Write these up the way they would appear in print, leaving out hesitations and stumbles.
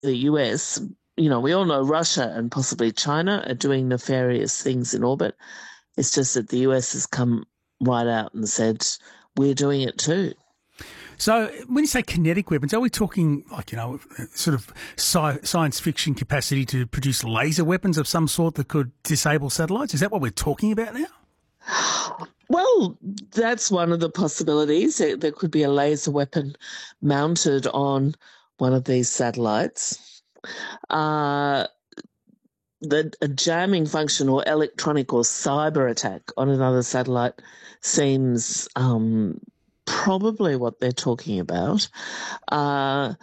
the US, we all know Russia and possibly China are doing nefarious things in orbit. It's just that the US has come right out and said, we're doing it too. So when you say kinetic weapons, are we talking sort of science fiction capacity to produce laser weapons of some sort that could disable satellites? Is that what we're talking about now? Well, that's one of the possibilities. There could be a laser weapon mounted on one of these satellites. A jamming function or electronic or cyber attack on another satellite seems probably what they're talking about. An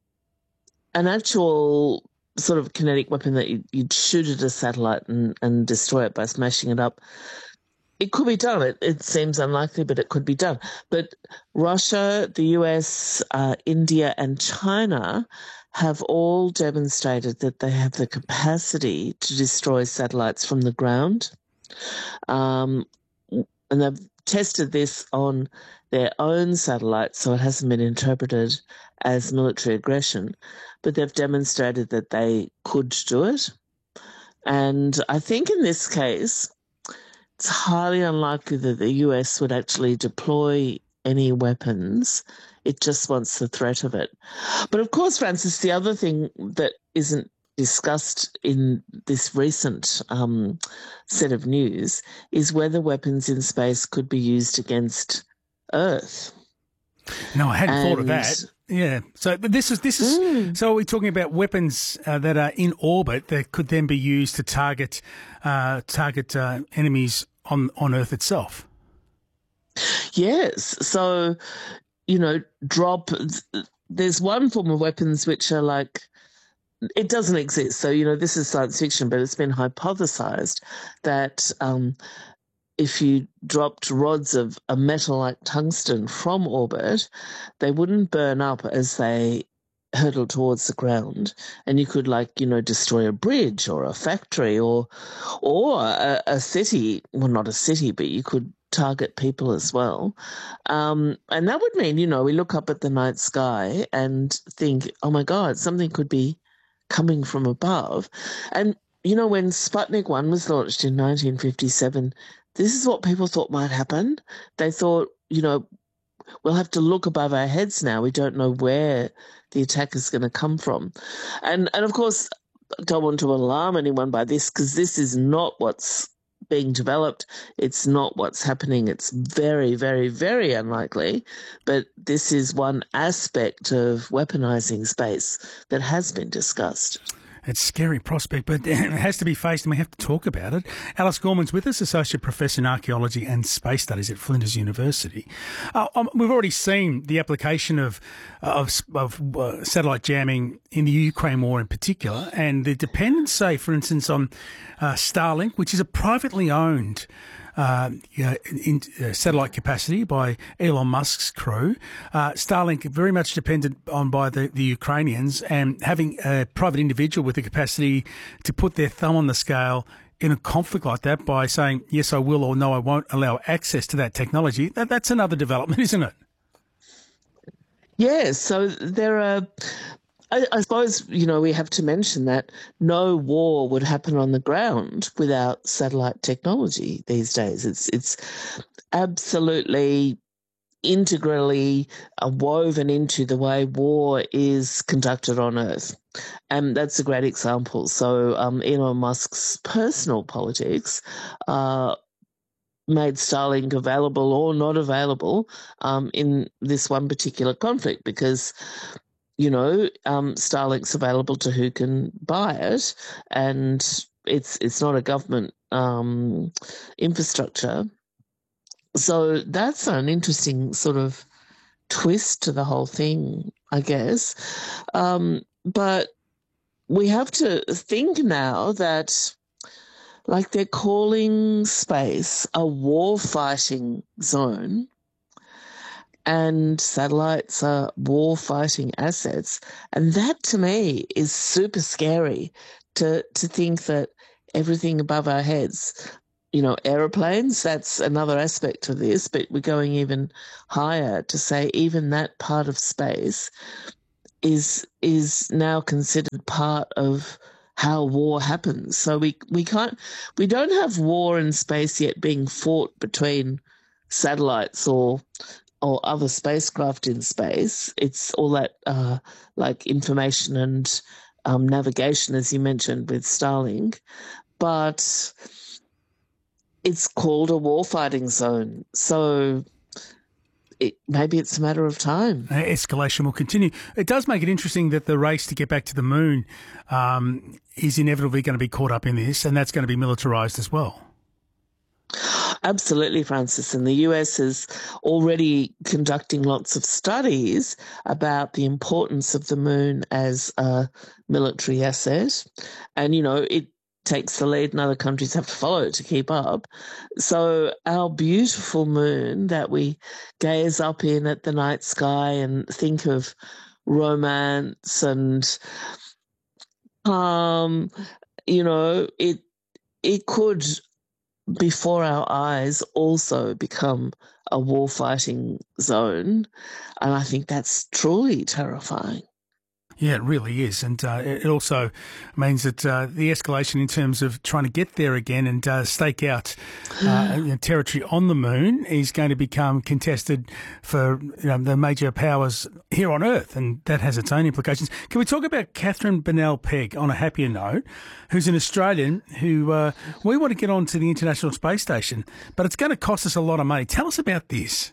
actual sort of kinetic weapon that you'd shoot at a satellite and destroy it by smashing it up, it could be done. It seems unlikely, but it could be done. But Russia, the US, India and China have all demonstrated that they have the capacity to destroy satellites from the ground. And they've tested this on their own satellites, so it hasn't been interpreted as military aggression, but they've demonstrated that they could do it. And I think in this case, it's highly unlikely that the US would actually deploy any weapons. It just wants the threat of it. But of course, Francis, the other thing that isn't discussed in this recent set of news is whether weapons in space could be used against Earth. No, I hadn't thought of that. Yeah. So this is. So are we talking about weapons that are in orbit that could then be used to target enemies on Earth itself? Yes. So, there's one form of weapons which are like, it doesn't exist. So, this is science fiction, but it's been hypothesized that if you dropped rods of a metal like tungsten from orbit, they wouldn't burn up as they hurtle towards the ground, and you could destroy a bridge or a factory or a city. Well, not a city, but you could target people as well. And that would mean, we look up at the night sky and think, oh my God, something could be coming from above. And, when Sputnik 1 was launched in 1957, this is what people thought might happen. They thought, we'll have to look above our heads now. We don't know where the attack is going to come from. And of course, I don't want to alarm anyone by this, because this is not what's being developed. It's not what's happening. It's very, very, very unlikely. But this is one aspect of weaponizing space that has been discussed. It's a scary prospect, but it has to be faced and we have to talk about it. Alice Gorman's with us, Associate Professor in Archaeology and Space Studies at Flinders University. We've already seen the application of satellite jamming in the Ukraine war in particular, and the dependence, say, for instance, on Starlink, which is a privately owned satellite capacity by Elon Musk's crew. Starlink very much dependent on by the Ukrainians, and having a private individual with the capacity to put their thumb on the scale in a conflict like that by saying, yes, I will, or no, I won't allow access to that technology. That's another development, isn't it? Yes, so there are... I suppose, we have to mention that no war would happen on the ground without satellite technology these days. It's absolutely integrally woven into the way war is conducted on Earth. And that's a great example. So Elon Musk's personal politics made Starlink available or not available in this one particular conflict, because Starlink's available to who can buy it, and it's not a government infrastructure. So that's an interesting sort of twist to the whole thing, I guess. But we have to think now that, they're calling space a war-fighting zone, and satellites are war-fighting assets. And that, to me, is super scary, to think that everything above our heads, aeroplanes, that's another aspect of this, but we're going even higher to say even that part of space is now considered part of how war happens. So we don't have war in space yet being fought between satellites or other spacecraft in space. It's all that like information and navigation, as you mentioned, with Starlink. But it's called a warfighting zone. So maybe it's a matter of time. Escalation will continue. It does make it interesting that the race to get back to the moon is inevitably going to be caught up in this, and that's going to be militarised as well. Absolutely, Francis. And the US is already conducting lots of studies about the importance of the moon as a military asset. And, it takes the lead and other countries have to follow it to keep up. So our beautiful moon that we gaze up in at the night sky and think of romance and it could, before our eyes, also become a warfighting zone. And I think that's truly terrifying. Yeah, it really is. And it also means that the escalation in terms of trying to get there again and stake out territory on the moon is going to become contested for the major powers here on Earth, and that has its own implications. Can we talk about Catherine Bennell-Pegg on a happier note, who's an Australian who we want to get onto the International Space Station, but it's going to cost us a lot of money. Tell us about this.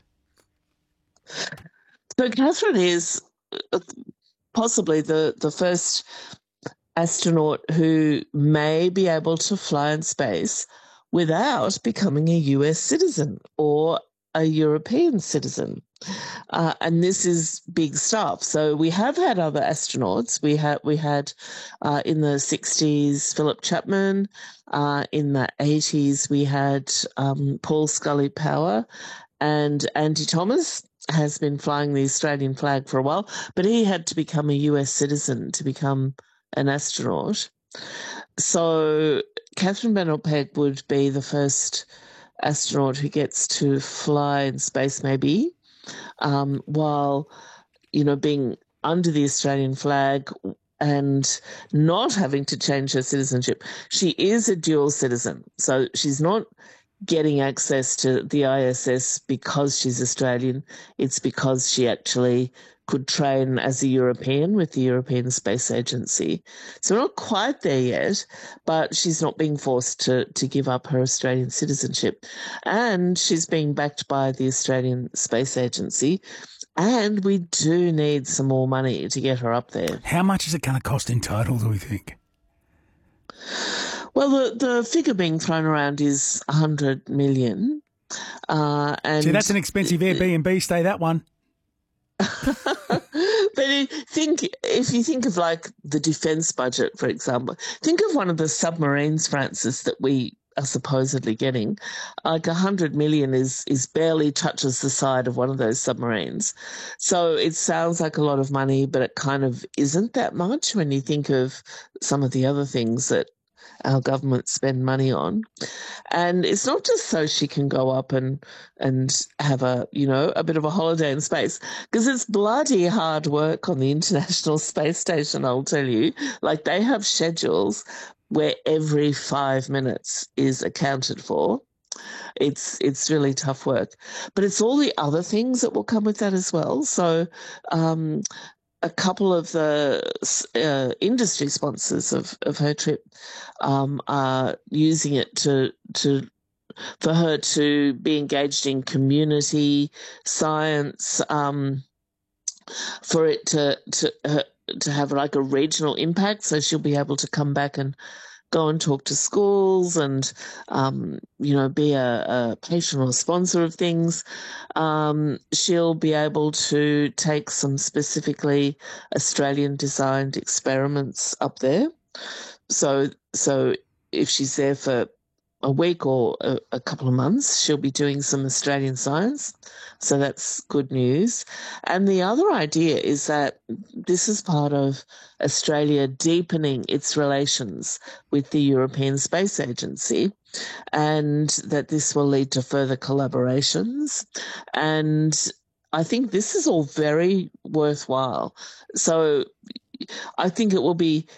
So Catherine is possibly the first astronaut who may be able to fly in space without becoming a US citizen or a European citizen. And this is big stuff. So we have had other astronauts. We had in the 60s Philip Chapman. In the 80s we had Paul Scully Power, and Andy Thomas has been flying the Australian flag for a while, but he had to become a US citizen to become an astronaut. So Catherine Bennell-Pegg would be the first astronaut who gets to fly in space, maybe, while, being under the Australian flag and not having to change her citizenship. She is a dual citizen, so she's not getting access to the ISS because she's Australian. It's because she actually could train as a European with the European Space Agency. So we're not quite there yet, but she's not being forced to give up her Australian citizenship. And she's being backed by the Australian Space Agency. And we do need some more money to get her up there. How much is it going to cost in total, do we think? Well, the figure being thrown around is 100 million. And see, that's an expensive Airbnb stay, that one. But if you think of like the defence budget, for example, think of one of the submarines, Francis, that we are supposedly getting. Like 100 million is barely touches the side of one of those submarines. So it sounds like a lot of money, but it kind of isn't that much when you think of some of the other things that our government spend money on. And it's not just so she can go up and have a bit of a holiday in space, because it's bloody hard work on the International Space Station, I'll tell you. Like, they have schedules where every 5 minutes is accounted for. It's really tough work. But it's all the other things that will come with that as well. So a couple of the industry sponsors of her trip are using it for her to be engaged in community science, for it to have like a regional impact. So she'll be able to come back and go and talk to schools and, be a patron or sponsor of things. She'll be able to take some specifically Australian-designed experiments up there. So if she's there for a week or a couple of months, she'll be doing some Australian science. So that's good news. And the other idea is that this is part of Australia deepening its relations with the European Space Agency, and that this will lead to further collaborations. And I think this is all very worthwhile. So I think it will be